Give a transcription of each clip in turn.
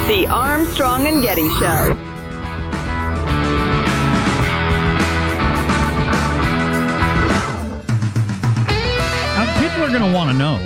The Armstrong and Getty Show. People are going to want to know.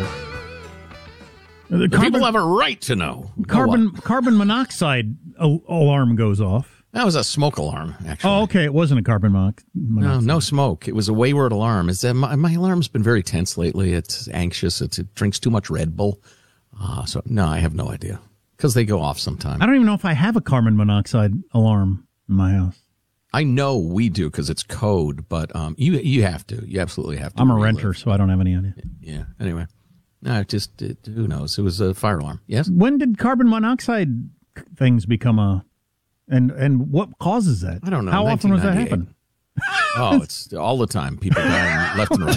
People have a right to know. Carbon monoxide alarm goes off. That was a smoke alarm, actually. Oh, okay. It wasn't a carbon monoxide. No smoke. It was a wayward alarm. My alarm's been very tense lately. It's anxious. It drinks too much Red Bull. So, no, I have no idea. Because they go off sometime. I don't even know if I have a carbon monoxide alarm in my house. I know we do because it's code, but you have to. You absolutely have to. I'm a renter, so I don't have any idea. Yeah. Anyway, no, who knows? It was a fire alarm. Yes. When did carbon monoxide things become and what causes that? I don't know. How often does that happen? Oh, it's all the time. People dying left and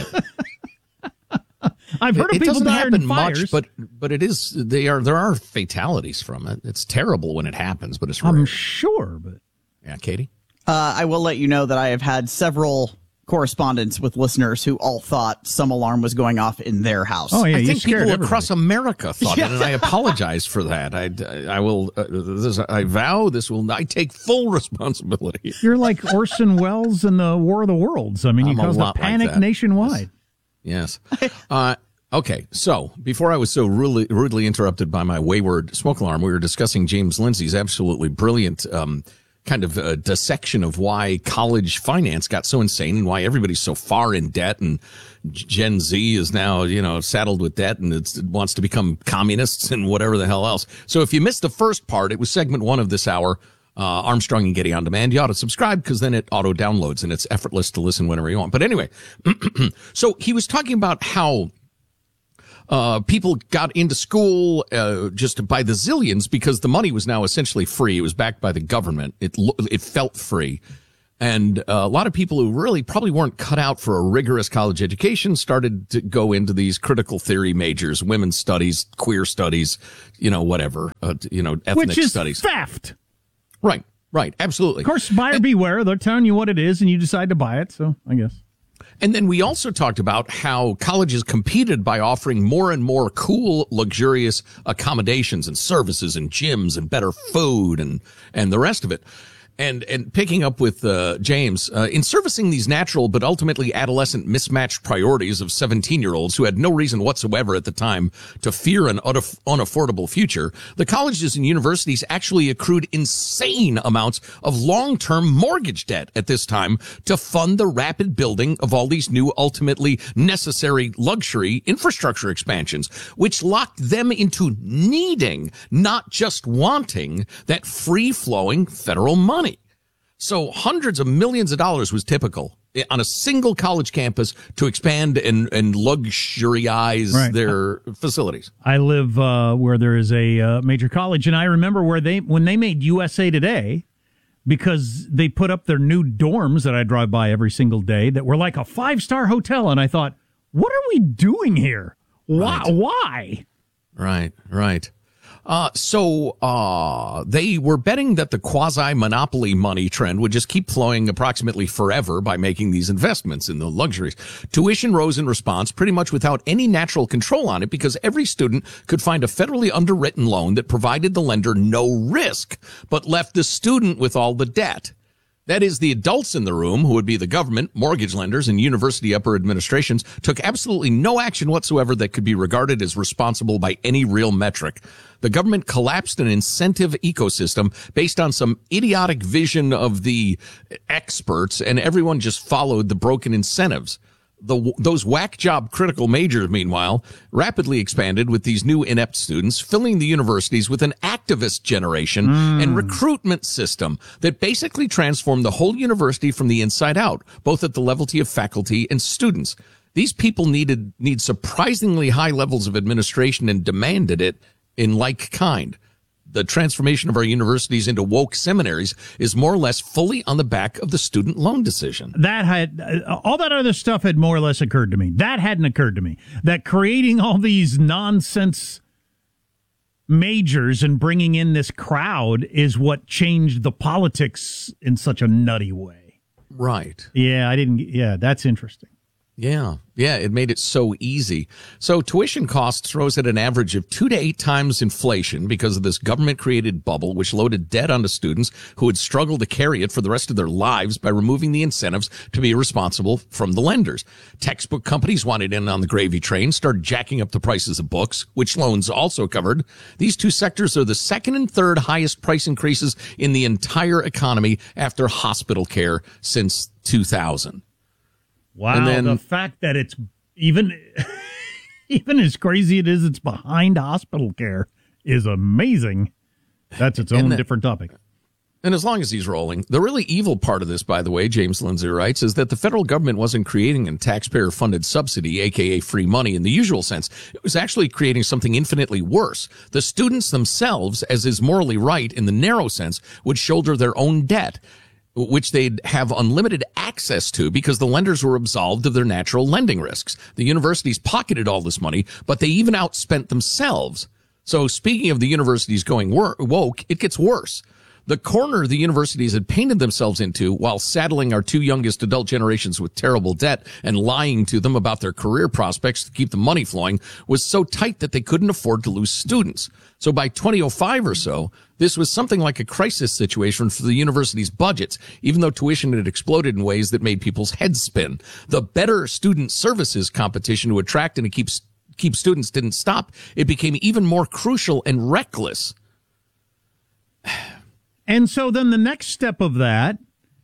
right. I've heard of people dying in fires. Much, but it is. There are fatalities from it. It's terrible when it happens, but it's rare. I'm sure, but yeah, Katie. I will let you know that I have had several correspondence with listeners who all thought some alarm was going off in their house. Oh yeah, I think people everybody across America thought it, and I apologize for that. I will. I vow this will. I take full responsibility. You're like Orson Welles in the War of the Worlds. I mean, you caused a panic nationwide. Yes. Okay, so before I was so rudely interrupted by my wayward smoke alarm, we were discussing James Lindsay's absolutely brilliant kind of dissection of why college finance got so insane and why everybody's so far in debt, and Gen Z is now, saddled with debt and it wants to become communists and whatever the hell else. So if you missed the first part, it was segment 1 of this hour, Armstrong and Getty on Demand. You ought to subscribe because then it auto downloads and it's effortless to listen whenever you want. But anyway, so he was talking about how people got into school just by the zillions because the money was now essentially free. It was backed by the government. It felt free. And a lot of people who really probably weren't cut out for a rigorous college education started to go into these critical theory majors, women's studies, queer studies, whatever, ethnic Which is studies. Theft. Right, absolutely. Of course, buyer beware. They're telling you what it is and you decide to buy it, so I guess. And then we also talked about how colleges competed by offering more and more cool, luxurious accommodations and services and gyms and better food and the rest of it. And picking up with James, in servicing these natural but ultimately adolescent mismatched priorities of 17-year-olds who had no reason whatsoever at the time to fear an unaffordable future, the colleges and universities actually accrued insane amounts of long-term mortgage debt at this time to fund the rapid building of all these new ultimately necessary luxury infrastructure expansions, which locked them into needing, not just wanting, that free-flowing federal money. So hundreds of millions of dollars was typical on a single college campus to expand and luxurize their facilities. I live where there is a major college, and I remember when they made USA Today, because they put up their new dorms that I drive by every single day that were like a 5-star hotel, and I thought, what are we doing here? Why? Right. So they were betting that the quasi-monopoly money trend would just keep flowing approximately forever by making these investments in the luxuries. Tuition rose in response pretty much without any natural control on it because every student could find a federally underwritten loan that provided the lender no risk, but left the student with all the debt. That is, the adults in the room, who would be the government, mortgage lenders, and university upper administrations, took absolutely no action whatsoever that could be regarded as responsible by any real metric. The government collapsed an incentive ecosystem based on some idiotic vision of the experts, and everyone just followed the broken incentives. Those whack job critical majors, meanwhile, rapidly expanded with these new inept students, filling the universities with an activist generation and recruitment system that basically transformed the whole university from the inside out, both at the level of faculty and students. These people need surprisingly high levels of administration and demanded it in like kind. The transformation of our universities into woke seminaries is more or less fully on the back of the student loan decision. That had all that other stuff had more or less occurred to me. That hadn't occurred to me. That creating all these nonsense majors and bringing in this crowd is what changed the politics in such a nutty way. Right. Yeah, I didn't. Yeah, that's interesting. Yeah, it made it so easy. So tuition costs rose at an average of 2 to 8 times inflation because of this government-created bubble, which loaded debt onto students who would struggle to carry it for the rest of their lives by removing the incentives to be responsible from the lenders. Textbook companies wanted in on the gravy train, started jacking up the prices of books, which loans also covered. These two sectors are the second and third highest price increases in the entire economy after hospital care since 2000. Wow, and then, the fact that it's even as crazy it is, it's behind hospital care is amazing. That's its own different topic. And as long as he's rolling, the really evil part of this, by the way, James Lindsay writes, is that the federal government wasn't creating a taxpayer-funded subsidy, a.k.a. free money in the usual sense. It was actually creating something infinitely worse. The students themselves, as is morally right in the narrow sense, would shoulder their own debt, which they'd have unlimited access to because the lenders were absolved of their natural lending risks. The universities pocketed all this money, but they even outspent themselves. So speaking of the universities going woke, it gets worse. The corner the universities had painted themselves into while saddling our two youngest adult generations with terrible debt and lying to them about their career prospects to keep the money flowing was so tight that they couldn't afford to lose students. So by 2005 or so, this was something like a crisis situation for the university's budgets, even though tuition had exploded in ways that made people's heads spin. The better student services competition to attract and to keep students didn't stop. It became even more crucial and reckless. And so then the next step of that,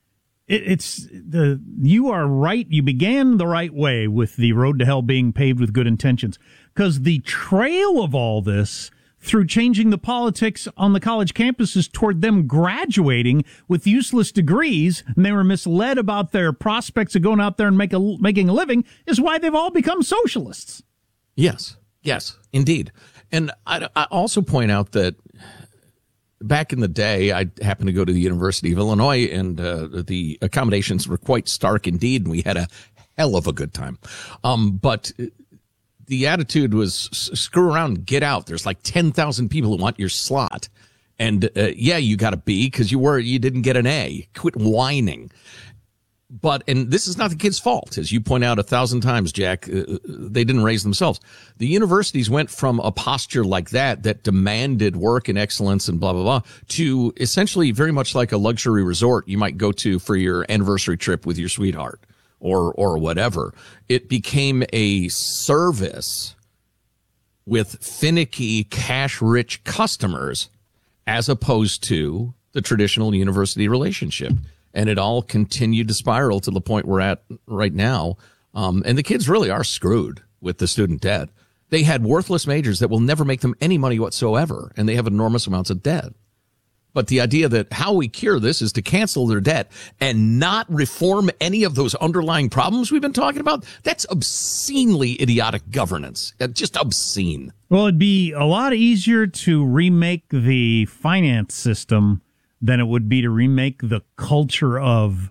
you are right. You began the right way with the road to hell being paved with good intentions, because the trail of all this through changing the politics on the college campuses toward them graduating with useless degrees, and they were misled about their prospects of going out there and making a living, is why they've all become socialists. Yes, indeed. And I also point out that back in the day, I happened to go to the University of Illinois, and the accommodations were quite stark indeed, and we had a hell of a good time. But the attitude was screw around and get out. There's like 10,000 people who want your slot. And you got a B because you didn't get an A. Quit whining. And this is not the kids' fault. As you point out 1,000 times, Jack, they didn't raise themselves. The universities went from a posture like that demanded work and excellence and blah, blah, blah, to essentially very much like a luxury resort you might go to for your anniversary trip with your sweetheart or whatever. It became a service with finicky, cash-rich customers as opposed to the traditional university relationship. And it all continued to spiral to the point we're at right now. And the kids really are screwed with the student debt. They had worthless majors that will never make them any money whatsoever, and they have enormous amounts of debt. But the idea that how we cure this is to cancel their debt and not reform any of those underlying problems we've been talking about, that's obscenely idiotic governance. Just obscene. Well, it'd be a lot easier to remake the finance system than it would be to remake the culture of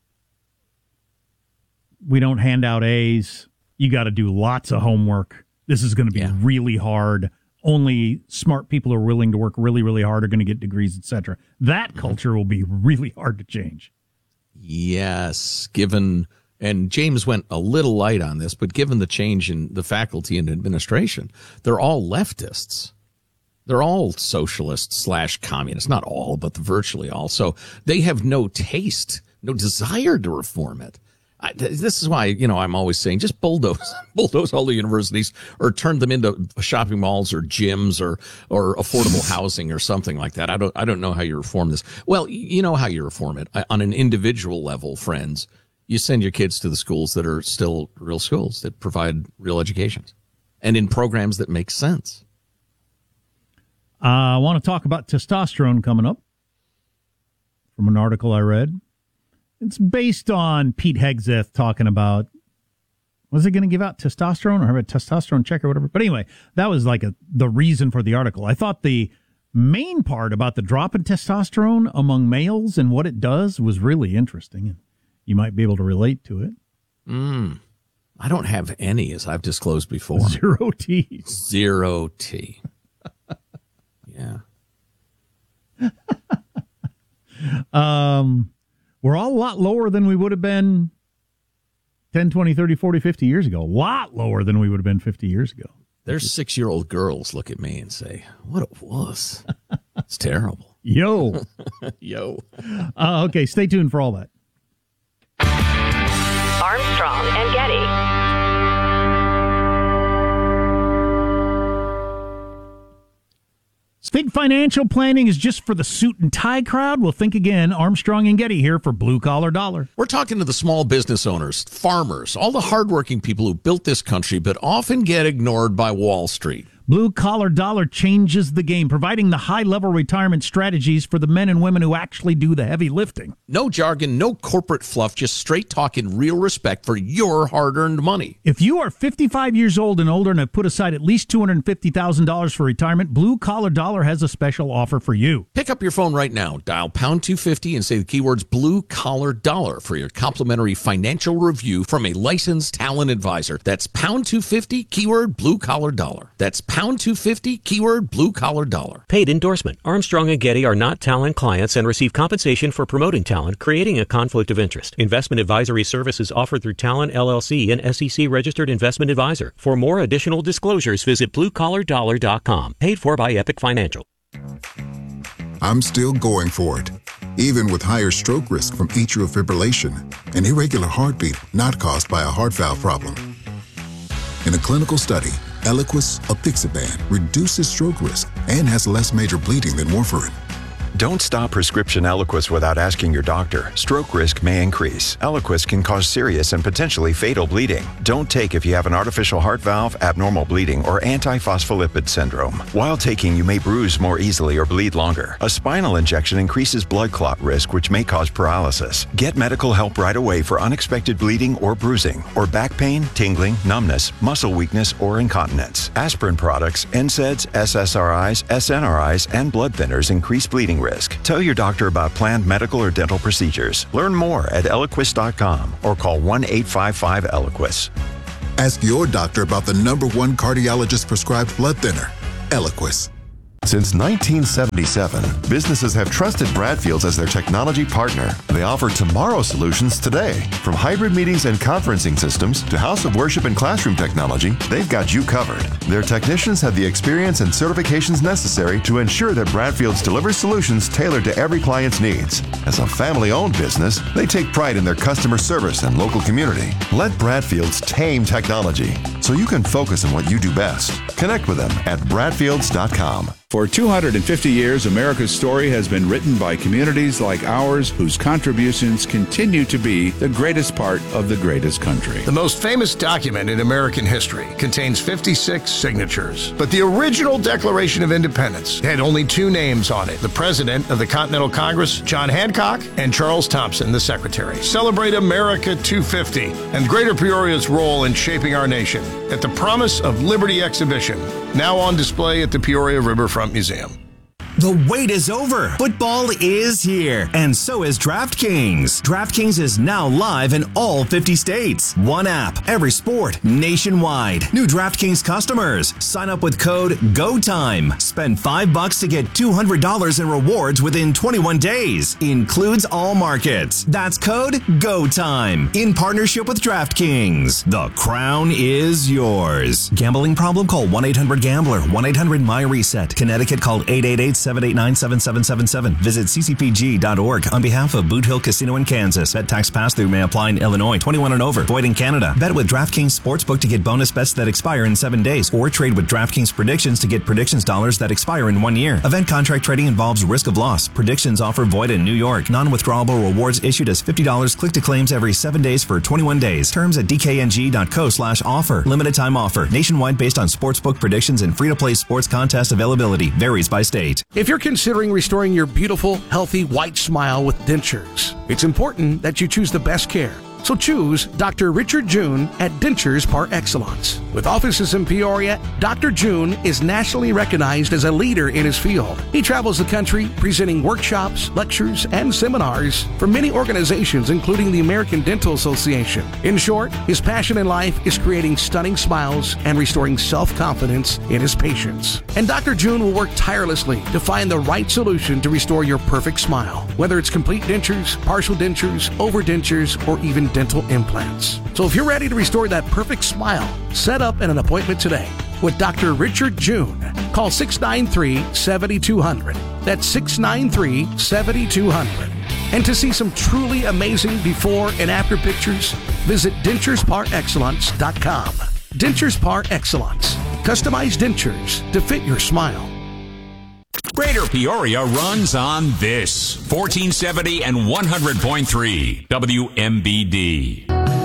we don't hand out A's. You got to do lots of homework. This is going to be really hard. Only smart people who are willing to work really, really hard are going to get degrees, etc. That culture will be really hard to change. Yes, and James went a little light on this, but given the change in the faculty and administration, they're all leftists. They're all socialists / communists. Not all, but virtually all. So they have no taste, no desire to reform it. This is why, I'm always saying just bulldoze all the universities or turn them into shopping malls or gyms or affordable housing or something like that. I don't know how you reform this. Well, you know how you reform it. On an individual level, friends, you send your kids to the schools that are still real schools that provide real educations and in programs that make sense. I want to talk about testosterone coming up from an article I read. It's based on Pete Hegseth talking about, was it going to give out testosterone or have a testosterone check or whatever? But anyway, that was like the reason for the article. I thought the main part about the drop in testosterone among males and what it does was really interesting. And you might be able to relate to it. I don't have any, as I've disclosed before. Zero T. Zero T. Yeah. We're all a lot lower than we would have been 10, 20, 30, 40, 50 years ago. A lot lower than we would have been 50 years ago. There's 6-year-old girls look at me and say, what a wuss. It's terrible. Yo. Yo. Okay, stay tuned for all that. Armstrong and Getty. Think financial planning is just for the suit and tie crowd? Well, think again. Armstrong and Getty here for Blue Collar Dollar. We're talking to the small business owners, farmers, all the hardworking people who built this country but often get ignored by Wall Street. Blue Collar Dollar changes the game, providing the high-level retirement strategies for the men and women who actually do the heavy lifting. No jargon, no corporate fluff, just straight talk and real respect for your hard-earned money. If you are 55 years old and older and have put aside at least $250,000 for retirement, Blue Collar Dollar has a special offer for you. Pick up your phone right now, dial pound 250 and say the keywords Blue Collar Dollar for your complimentary financial review from a licensed talent advisor. That's pound 250, keyword Blue Collar Dollar. That's pound 250, keyword Blue Collar Dollar. Paid endorsement. Armstrong and Getty are not talent clients and receive compensation for promoting talent, creating a conflict of interest. Investment advisory services offered through Talent LLC, an SEC registered investment advisor. For more additional disclosures, visit bluecollardollar.com. Paid for by Epic Financial. I'm still going for it, even with higher stroke risk from atrial fibrillation, an irregular heartbeat not caused by a heart valve problem. In a clinical study, Eliquis apixaban reduces stroke risk and has less major bleeding than warfarin. Don't stop prescription Eliquis without asking your doctor. Stroke risk may increase. Eliquis can cause serious and potentially fatal bleeding. Don't take if you have an artificial heart valve, abnormal bleeding, or antiphospholipid syndrome. While taking, you may bruise more easily or bleed longer. A spinal injection increases blood clot risk, which may cause paralysis. Get medical help right away for unexpected bleeding or bruising, or back pain, tingling, numbness, muscle weakness, or incontinence. Aspirin products, NSAIDs, SSRIs, SNRIs, and blood thinners increase bleeding risk. Tell your doctor about planned medical or dental procedures. Learn more at Eliquis.com or call 1-855-ELIQUIS. Ask your doctor about the #1 cardiologist prescribed blood thinner, Eliquis. Since 1977, businesses have trusted Bradfields as their technology partner. They offer tomorrow solutions today. From hybrid meetings and conferencing systems to house of worship and classroom technology, they've got you covered. Their technicians have the experience and certifications necessary to ensure that Bradfields delivers solutions tailored to every client's needs. As a family-owned business, they take pride in their customer service and local community. Let Bradfields tame technology so you can focus on what you do best. Connect with them at Bradfields.com. For 250 years, America's story has been written by communities like ours whose contributions continue to be the greatest part of the greatest country. The most famous document in American history contains 56 signatures. But the original Declaration of Independence had only 2 names on it: the President of the Continental Congress, John Hancock, and Charles Thompson, the Secretary. Celebrate America 250 and Greater Peoria's role in shaping our nation at the Promise of Liberty exhibition, now on display at the Peoria Riverfront Museum. The wait is over. Football is here, and so is DraftKings. DraftKings is now live in all 50 states. One app, every sport, nationwide. New DraftKings customers, sign up with code GOTIME. Spend $5 to get $200 in rewards within 21 days. Includes all markets. That's code GOTIME. In partnership with DraftKings. The crown is yours. Gambling problem? Call 1-800-GAMBLER. 1-800-MY-RESET. Connecticut, call 888-789-7777. Visit ccpg.org on behalf of Boot Hill Casino in Kansas. Bet tax pass-through may apply in Illinois. 21 and over. Void in Canada. Bet with DraftKings Sportsbook to get bonus bets that expire in 7 days. Or trade with DraftKings Predictions to get predictions dollars that expire in 1 year. Event contract trading involves risk of loss. Predictions offer void in New York. Non-withdrawable rewards issued as $50 click to claims every 7 days for 21 days. Terms at dkng.co/offer. Limited time offer. Nationwide based on sportsbook predictions and free-to-play sports contest availability. Varies by state. If you're considering restoring your beautiful, healthy, white smile with dentures, it's important that you choose the best care. So choose Dr. Richard June at Dentures Par Excellence. With offices in Peoria, Dr. June is nationally recognized as a leader in his field. He travels the country presenting workshops, lectures, and seminars for many organizations, including the American Dental Association. In short, his passion in life is creating stunning smiles and restoring self-confidence in his patients. And Dr. June will work tirelessly to find the right solution to restore your perfect smile, whether it's complete dentures, partial dentures, overdentures, or even dental implants. So if you're ready to restore that perfect smile, set up an appointment today with Dr. Richard June. Call 693-7200. That's 693-7200. And to see some truly amazing before and after pictures, visit DenturesParExcellence.com. Dentures Par Excellence. Customized dentures to fit your smile. Greater Peoria runs on this. 1470 and 100.3 WMBD.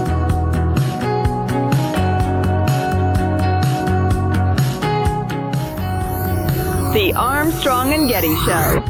The Armstrong and Getty Show.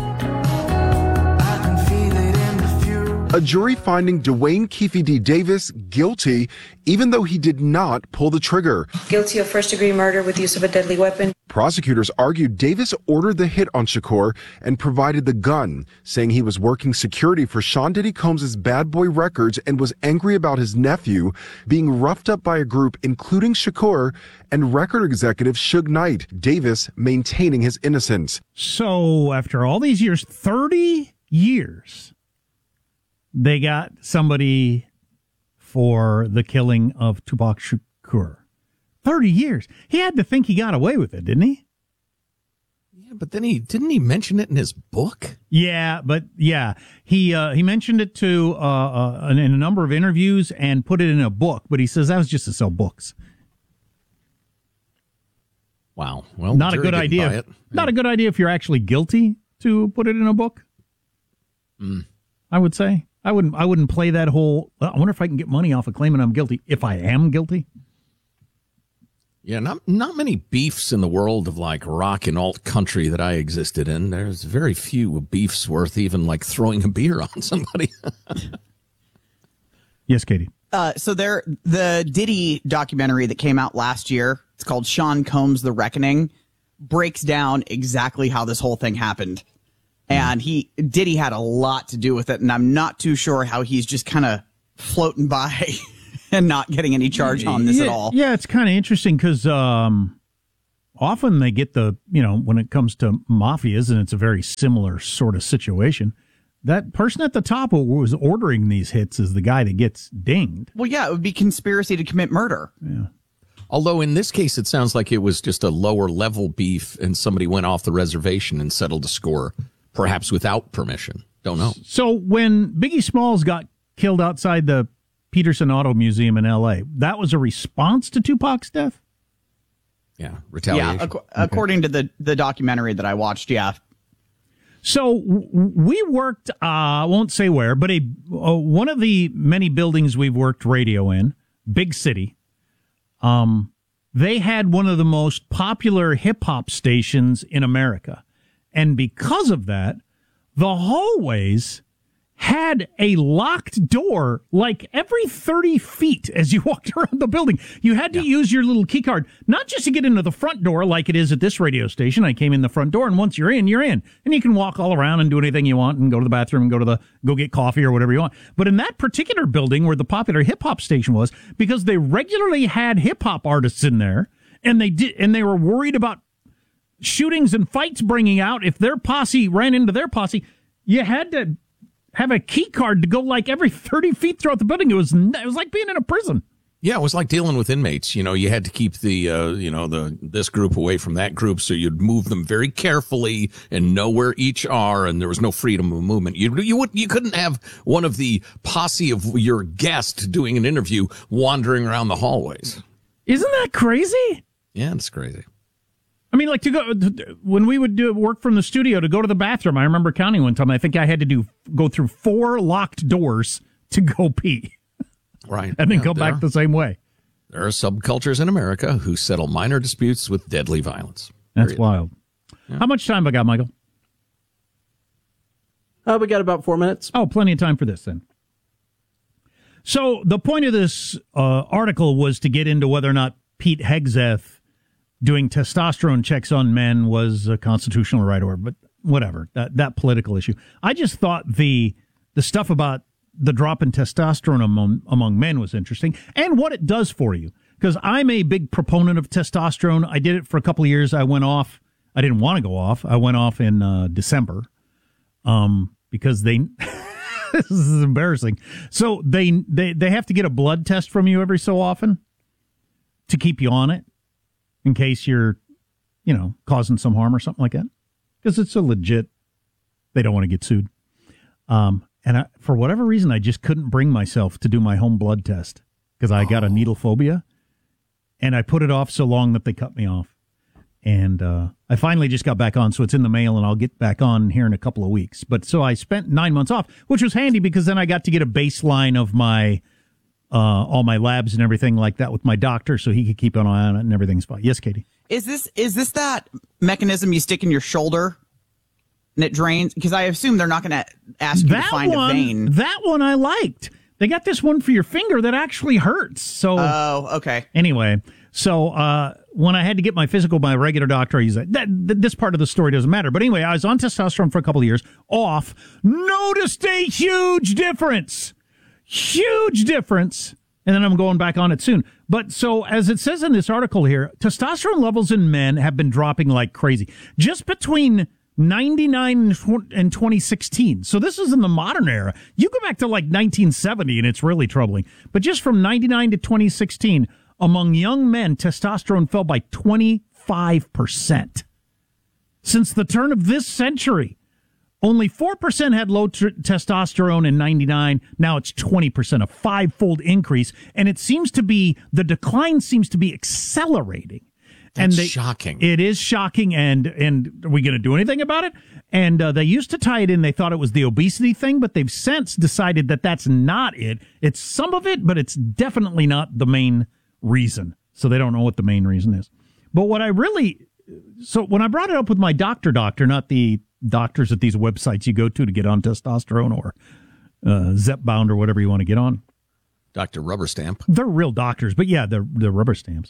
A jury finding Dwayne Keefe D. Davis guilty, even though he did not pull the trigger. Guilty of first-degree murder with use of a deadly weapon. Prosecutors argued Davis ordered the hit on Shakur and provided the gun, saying he was working security for Sean Diddy Combs' Bad Boy Records and was angry about his nephew being roughed up by a group including Shakur and record executive Suge Knight, Davis maintaining his innocence. So after all these years, 30 years, they got somebody for the killing of Tupac Shakur. 30 years. He had to think he got away with it, didn't he? Yeah, but then didn't he mention it in his book? Yeah, but yeah, he mentioned it to in a number of interviews and put it in a book. But he says that was just to sell books. Wow. Well, not a good idea. Not a good idea if you're actually guilty to put it in a book. I would say. I wouldn't play that whole, I wonder if I can get money off of claiming I'm guilty if I am guilty. Yeah, not many beefs in the world of like rock and alt country that I existed in. There's very few beefs worth even like throwing a beer on somebody. Yes, Katie. So the Diddy documentary that came out last year, it's called Sean Combs: The Reckoning, breaks down exactly how this whole thing happened. And Diddy had a lot to do with it, and I'm not too sure how he's just kind of floating by and not getting any charge on this at all. Yeah, it's kind of interesting because often they get when it comes to mafias, and it's a very similar sort of situation, that person at the top who was ordering these hits is the guy that gets dinged. Well, yeah, it would be conspiracy to commit murder. Yeah. Although in this case, it sounds like it was just a lower level beef, and somebody went off the reservation and settled a score. Perhaps without permission. Don't know. So when Biggie Smalls got killed outside the Peterson Auto Museum in L.A., that was a response to Tupac's death? Yeah, retaliation. Yeah, according to the documentary that I watched, yeah. So we worked, I won't say where, but one of the many buildings we've worked radio in, big city, they had one of the most popular hip-hop stations in America. And because of that, the hallways had a locked door like every 30 feet as you walked around the building. You had to use your little key card, not just to get into the front door like it is at this radio station. I came in the front door, and once you're in, you're in. And you can walk all around and do anything you want and go to the bathroom and go get coffee or whatever you want. But in that particular building where the popular hip-hop station was, because they regularly had hip-hop artists in there, and they were worried about shootings and fights bringing out if their posse ran into their posse, you had to have a key card to go like every 30 feet throughout the building. It was like being in a prison. Yeah, it was like dealing with inmates. You had to keep the this group away from that group, so you'd move them very carefully and know where each are, and there was no freedom of movement. You couldn't have one of the posse of your guest doing an interview wandering around the hallways. Isn't that crazy? Yeah, it's crazy. I mean, like when we would do work from the studio to go to the bathroom, I remember counting one time, I think I had to go through 4 locked doors to go pee. Right. And then go back the same way. There are subcultures in America who settle minor disputes with deadly violence. That's wild. Yeah. How much time I got, Michael? We got about 4 minutes. Oh, plenty of time for this then. So the point of this article was to get into whether or not Pete Hegseth doing testosterone checks on men was a constitutional right, but whatever, that political issue. I just thought the stuff about the drop in testosterone among men was interesting, and what it does for you. Because I'm a big proponent of testosterone. I did it for a couple of years. I went off. I didn't want to go off. I went off in December because they This is embarrassing. So they have to get a blood test from you every so often to keep you on it in case you're, causing some harm or something like that. Because it's a legit, they don't want to get sued. And for whatever reason, I just couldn't bring myself to do my home blood test because I got a needle phobia. And I put it off so long that they cut me off. And I finally just got back on, so it's in the mail, and I'll get back on here in a couple of weeks. But so I spent 9 months off, which was handy because then I got to get a baseline of my all my labs and everything like that with my doctor, so he could keep an eye on it and everything's fine. Yes, Katie? Is this that mechanism you stick in your shoulder and it drains? Because I assume they're not going to ask you to find a vein. That one I liked. They got this one for your finger that actually hurts. So, okay. Anyway, so when I had to get my physical by a regular doctor, he's like, this part of the story doesn't matter. But anyway, I was on testosterone for a couple of years, off, noticed a huge difference. Huge difference. And then I'm going back on it soon. But so, as it says in this article here, testosterone levels in men have been dropping like crazy. Just between 99 and 2016. So this is in the modern era. You go back to like 1970 and it's really troubling. But just from 99 to 2016, among young men, testosterone fell by 25%. Since the turn of this century, only 4% had low testosterone in 99. Now it's 20%, a five-fold increase. And it seems to be, the decline seems to be accelerating. That's shocking. It is shocking, and are we going to do anything about it? And they used to tie it in. They thought it was the obesity thing, but they've since decided that that's not it. It's some of it, but it's definitely not the main reason. So they don't know what the main reason is. But what I really... So when I brought it up with my doctor, not the doctors at these websites you go to get on testosterone or Zepbound or whatever you want to get on. Dr. Rubber Stamp. They're real doctors, but yeah, they're rubber stamps.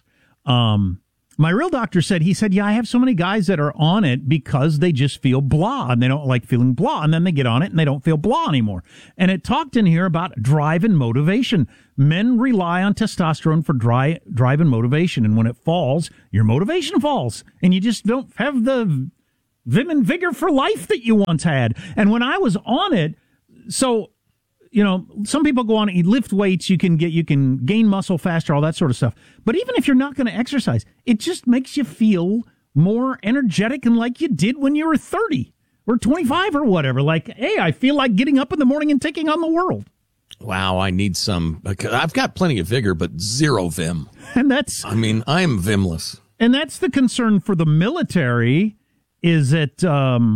My real doctor said, I have so many guys that are on it because they just feel blah and they don't like feeling blah. And then they get on it and they don't feel blah anymore. And it talked in here about drive and motivation. Men rely on testosterone for drive and motivation. And when it falls, your motivation falls and you just don't have the vim and vigor for life that you once had. And when I was on it, so, some people go on and lift weights, you can gain muscle faster, all that sort of stuff. But even if you're not going to exercise, it just makes you feel more energetic and like you did when you were 30 or 25 or whatever. Like, hey, I feel like getting up in the morning and taking on the world. Wow, I need some. I've got plenty of vigor, but zero vim. And I am vimless. And that's the concern for the military, is that,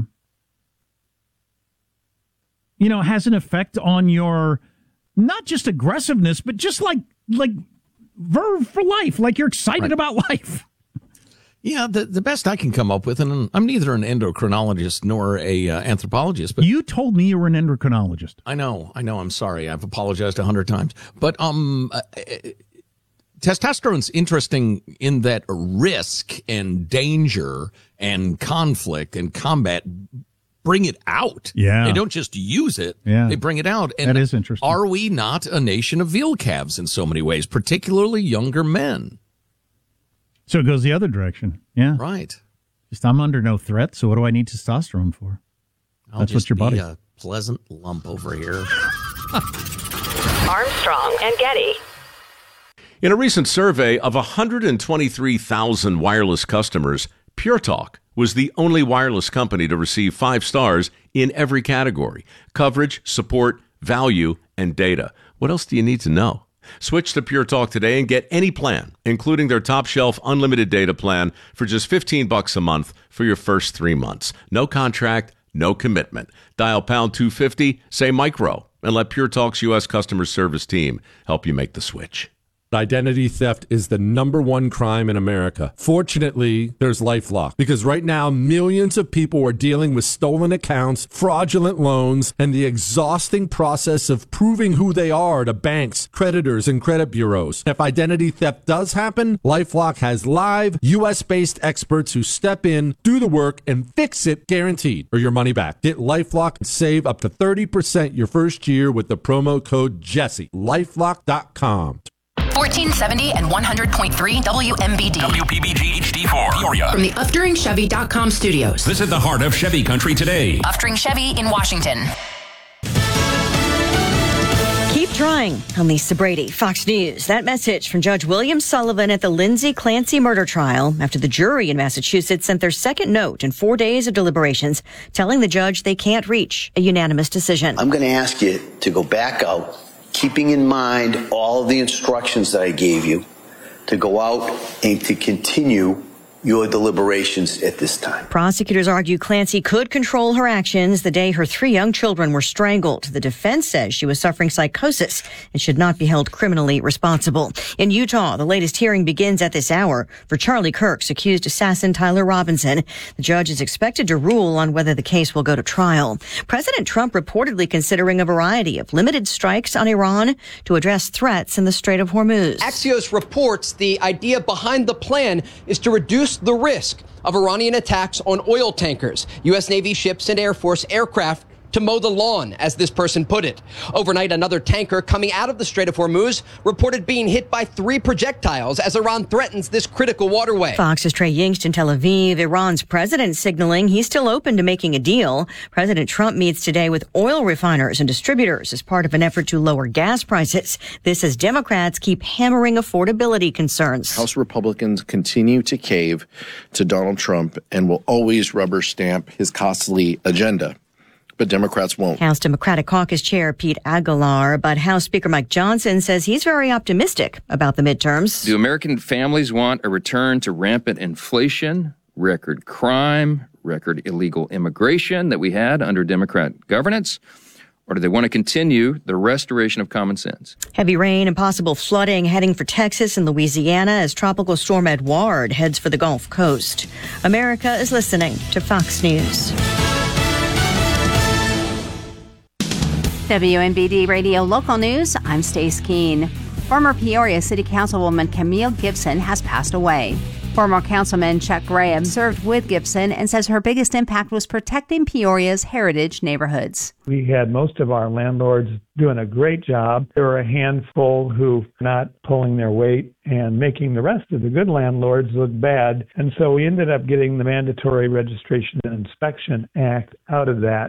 has an effect on your, not just aggressiveness, but just like verve for life, like you're excited about life. Yeah, the best I can come up with, and I'm neither an endocrinologist nor a anthropoligist. But you told me you were an endocrinologist. I know. I'm sorry. I've apologized 100 times. But testosterone's interesting in that risk and danger and conflict and combat bring it out. Yeah. They don't just use it. Yeah. They bring it out. And that is interesting. Are we not a nation of veal calves in so many ways, particularly younger men? So it goes the other direction. Yeah. Right. Just I'm under no threat, so what do I need testosterone for? That's what your body. A pleasant lump over here. Armstrong and Getty. In a recent survey of 123,000 wireless customers, Pure Talk was the only wireless company to receive 5 stars in every category: coverage, support, value, and data. What else do you need to know? Switch to Pure Talk today and get any plan, including their top shelf unlimited data plan, for just $15 a month for your first 3 months. No contract, no commitment. Dial pound 250, say micro, and let Pure Talk's U.S. customer service team help you make the switch. Identity theft is the #1 crime in America. Fortunately, there's LifeLock, because right now millions of people are dealing with stolen accounts, fraudulent loans, and the exhausting process of proving who they are to banks, creditors, and credit bureaus. If identity theft does happen, LifeLock has live, U.S.-based experts who step in, do the work, and fix it, guaranteed, or your money back. Get LifeLock and save up to 30% your first year with the promo code Jesse. LifeLock.com. 1470 and 100.3 WMBD. WPBG HD4 Peoria. From the UfteringChevy.com studios. Visit the heart of Chevy country today. Uftering Chevy in Washington. Keep trying. I'm Lisa Brady, Fox News. That message from Judge William Sullivan at the Lindsay Clancy murder trial after the jury in Massachusetts sent their second note in 4 days of deliberations, telling the judge they can't reach a unanimous decision. I'm going to ask you to go back out, keeping in mind all of the instructions that I gave you, to go out and to continue your deliberations at this time. Prosecutors argue Clancy could control her actions the day her 3 young children were strangled. The defense says she was suffering psychosis and should not be held criminally responsible. In Utah, the latest hearing begins at this hour for Charlie Kirk's accused assassin Tyler Robinson. The judge is expected to rule on whether the case will go to trial. President Trump reportedly considering a variety of limited strikes on Iran to address threats in the Strait of Hormuz. Axios reports the idea behind the plan is to reduce the risk of Iranian attacks on oil tankers, U.S. Navy ships, and Air Force aircraft to mow the lawn, as this person put it. Overnight, another tanker coming out of the Strait of Hormuz reported being hit by 3 projectiles as Iran threatens this critical waterway. Fox's Trey Yingst in Tel Aviv. Iran's president signaling he's still open to making a deal. President Trump meets today with oil refiners and distributors as part of an effort to lower gas prices. This as Democrats keep hammering affordability concerns. House Republicans continue to cave to Donald Trump and will always rubber stamp his costly agenda. But Democrats won't. House Democratic Caucus Chair Pete Aguilar, but House Speaker Mike Johnson says he's very optimistic about the midterms. Do American families want a return to rampant inflation, record crime, record illegal immigration that we had under Democrat governance? Or do they want to continue the restoration of common sense? Heavy rain and possible flooding heading for Texas and Louisiana as Tropical Storm Edouard heads for the Gulf Coast. America is listening to Fox News. WMBD Radio Local News, I'm Stace Keene. Former Peoria City Councilwoman Camille Gibson has passed away. Former Councilman Chuck Graham served with Gibson and says her biggest impact was protecting Peoria's heritage neighborhoods. We had most of our landlords doing a great job. There were a handful who not pulling their weight and making the rest of the good landlords look bad. And so we ended up getting the Mandatory Registration and Inspection Act out of that.